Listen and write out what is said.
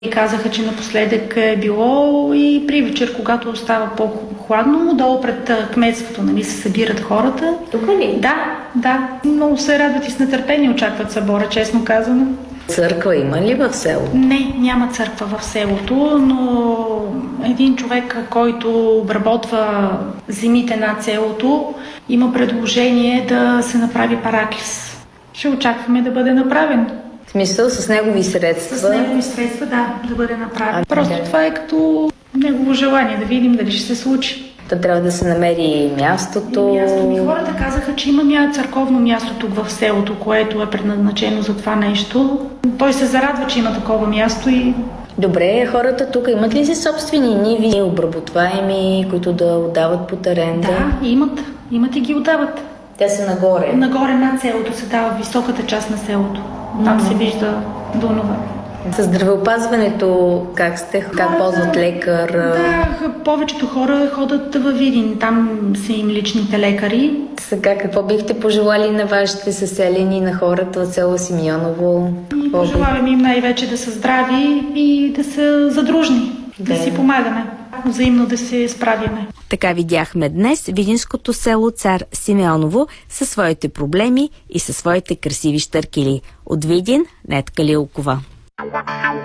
И казаха, че напоследък е било и при вечер, когато става по-хладно, долу пред кметството, нали, се събират хората. Тук ли? Да. Много се радват и с нетърпение очакват събора, честно казано. Църква има ли в селото? Не, няма църква в селото, но един човек, който обработва земите над селото, има предложение да се направи параклис. Ще очакваме да бъде направен. В смисъл с негови средства? С негови средства, да бъде направен. Просто това е като негово желание, да видим дали ще се случи. То трябва да се намери мястото. Хората казаха, че има църковно място тук в селото, което е предназначено за това нещо. Той се зарадва, че има такова място и... Добре, хората тук имат ли си собствени ниви, обработваеми, които да отдават под аренда? Да, имат и ги отдават. Те са нагоре? Нагоре над селото се дава високата част на селото. Там се вижда Дунава. С здравеопазването как сте? Как ползват лекар? Да, повечето хора ходят във Видин. Там са им личните лекари. Сега какво бихте пожелали на вашите съселени, на хората от село Симеоново? Пожелаваме им най-вече да са здрави и да са задружни. Да си помагаме. Взаимно да се справяме. Така видяхме днес видинското село Цар Симеоново със своите проблеми и със своите красиви щъркели. От Видин, Нетка Лилкова.